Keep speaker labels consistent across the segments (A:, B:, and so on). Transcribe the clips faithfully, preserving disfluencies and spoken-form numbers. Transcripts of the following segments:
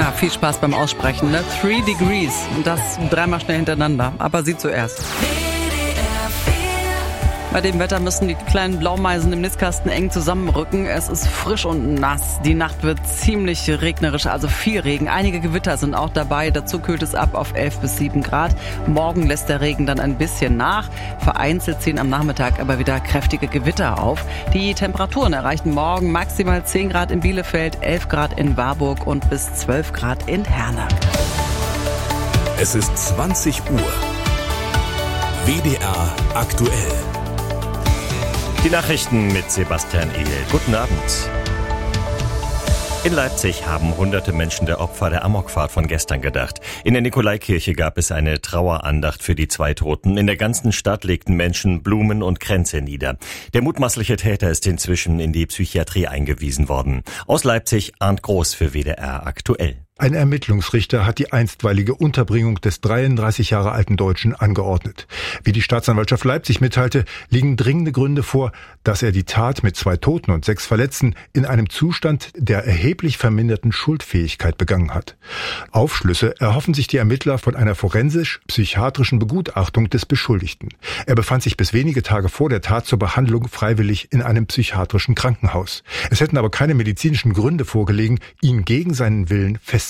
A: Ja, viel Spaß beim Aussprechen, ne? Three Degrees. Und das dreimal schnell hintereinander. Aber Sie zuerst. Bei dem Wetter müssen die kleinen Blaumeisen im Nistkasten eng zusammenrücken. Es ist frisch und nass. Die Nacht wird ziemlich regnerisch, also viel Regen. Einige Gewitter sind auch dabei. Dazu kühlt es ab auf elf bis sieben Grad. Morgen lässt der Regen dann ein bisschen nach. Vereinzelt ziehen am Nachmittag aber wieder kräftige Gewitter auf. Die Temperaturen erreichen morgen maximal zehn Grad in Bielefeld, elf Grad in Warburg und bis zwölf Grad in Herne.
B: Es ist zwanzig Uhr. W D R aktuell.
C: Die Nachrichten mit Sebastian Ehl. Guten Abend. In Leipzig haben hunderte Menschen der Opfer der Amokfahrt von gestern gedacht. In der Nikolaikirche gab es eine Trauerandacht für die zwei Toten. In der ganzen Stadt legten Menschen Blumen und Kränze nieder. Der mutmaßliche Täter ist inzwischen in die Psychiatrie eingewiesen worden. Aus Leipzig Arndt Groß für W D R aktuell.
D: Ein Ermittlungsrichter hat die einstweilige Unterbringung des dreiunddreißig Jahre alten Deutschen angeordnet. Wie die Staatsanwaltschaft Leipzig mitteilte, liegen dringende Gründe vor, dass er die Tat mit zwei Toten und sechs Verletzten in einem Zustand der erheblich verminderten Schuldfähigkeit begangen hat. Aufschlüsse erhoffen sich die Ermittler von einer forensisch-psychiatrischen Begutachtung des Beschuldigten. Er befand sich bis wenige Tage vor der Tat zur Behandlung freiwillig in einem psychiatrischen Krankenhaus. Es hätten aber keine medizinischen Gründe vorgelegen, ihn gegen seinen Willen festzuhalten.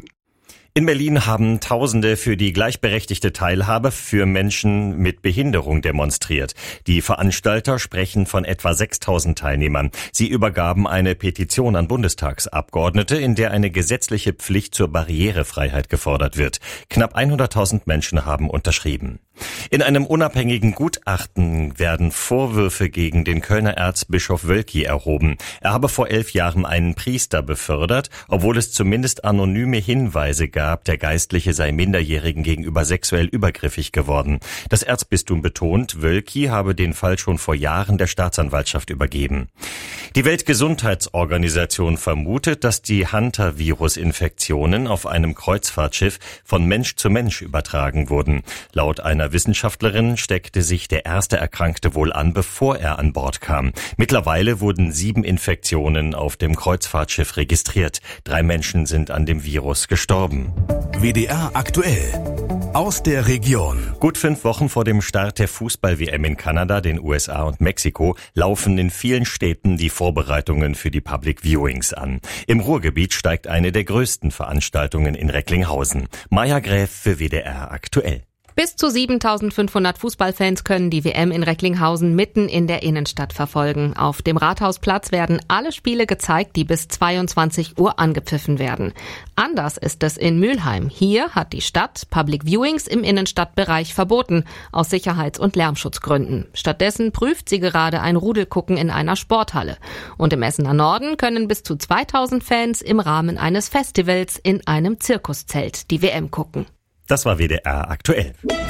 C: In Berlin haben Tausende für die gleichberechtigte Teilhabe für Menschen mit Behinderung demonstriert. Die Veranstalter sprechen von etwa sechstausend Teilnehmern. Sie übergaben eine Petition an Bundestagsabgeordnete, in der eine gesetzliche Pflicht zur Barrierefreiheit gefordert wird. Knapp hunderttausend Menschen haben unterschrieben. In einem unabhängigen Gutachten werden Vorwürfe gegen den Kölner Erzbischof Wölki erhoben. Er habe vor elf Jahren einen Priester befördert, obwohl es zumindest anonyme Hinweise gab, der Geistliche sei Minderjährigen gegenüber sexuell übergriffig geworden. Das Erzbistum betont, Wölki habe den Fall schon vor Jahren der Staatsanwaltschaft übergeben. Die Weltgesundheitsorganisation vermutet, dass die Hantavirus-Infektionen auf einem Kreuzfahrtschiff von Mensch zu Mensch übertragen wurden. Laut einer Wissenschaftlerin steckte sich der erste Erkrankte wohl an, bevor er an Bord kam. Mittlerweile wurden sieben Infektionen auf dem Kreuzfahrtschiff registriert. Drei Menschen sind an dem Virus gestorben.
B: W D R aktuell. Aus der Region.
C: Gut fünf Wochen vor dem Start der Fußball-W M in Kanada, den U S A und Mexiko laufen in vielen Städten die Vorbereitungen für die Public Viewings an. Im Ruhrgebiet steigt eine der größten Veranstaltungen in Recklinghausen. Maja Gräf für W D R aktuell.
E: Bis zu siebentausendfünfhundert Fußballfans können die W M in Recklinghausen mitten in der Innenstadt verfolgen. Auf dem Rathausplatz werden alle Spiele gezeigt, die bis zweiundzwanzig Uhr angepfiffen werden. Anders ist es in Mülheim. Hier hat die Stadt Public Viewings im Innenstadtbereich verboten, aus Sicherheits- und Lärmschutzgründen. Stattdessen prüft sie gerade ein Rudelgucken in einer Sporthalle. Und im Essener Norden können bis zu zweitausend Fans im Rahmen eines Festivals in einem Zirkuszelt die W M gucken.
C: Das war W D R aktuell.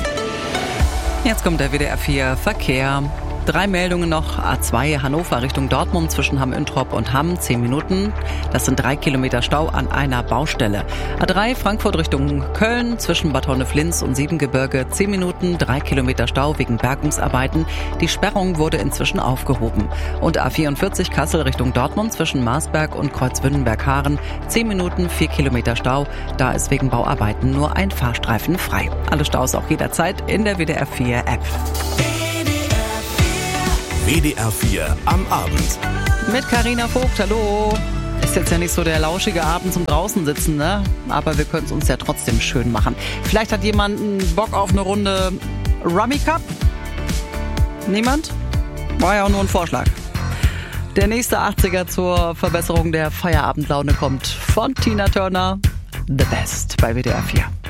A: Jetzt kommt der W D R vier Verkehr. Drei Meldungen noch. A zwei Hannover Richtung Dortmund zwischen Hamm-Üntrop und Hamm. Zehn Minuten. Das sind drei Kilometer Stau an einer Baustelle. A drei Frankfurt Richtung Köln zwischen Bad Honneflins und Siebengebirge. Zehn Minuten. Drei Kilometer Stau wegen Bergungsarbeiten. Die Sperrung wurde inzwischen aufgehoben. Und A vierundvierzig Kassel Richtung Dortmund zwischen Marsberg und Kreuzwündenberg-Haaren. Zehn Minuten. Vier Kilometer Stau. Da ist wegen Bauarbeiten nur ein Fahrstreifen frei. Alle Staus auch jederzeit in der W D R vier App.
B: W D R vier am Abend.
A: Mit Carina Vogt, hallo. Ist jetzt ja nicht so der lauschige Abend zum draußen sitzen, ne? Aber wir können es uns ja trotzdem schön machen. Vielleicht hat jemand einen Bock auf eine Runde Rummy Cup? Niemand? War ja auch nur ein Vorschlag. Der nächste achtziger zur Verbesserung der Feierabendlaune kommt von Tina Turner. The Best bei W D R vier.